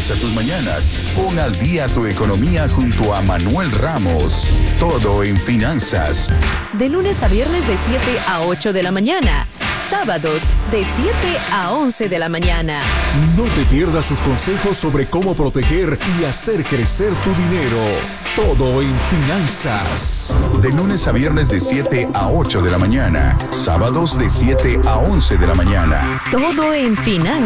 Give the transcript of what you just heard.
Organiza tus mañanas. Pon al día tu economía junto a Manuel Ramos. Todo en finanzas. De lunes a viernes de 7 a 8 de la mañana. Sábados de 7 a 11 de la mañana. No te pierdas sus consejos sobre cómo proteger y hacer crecer tu dinero. Todo en finanzas. De lunes a viernes de 7 a 8 de la mañana. Sábados de 7 a 11 de la mañana. Todo en finanzas.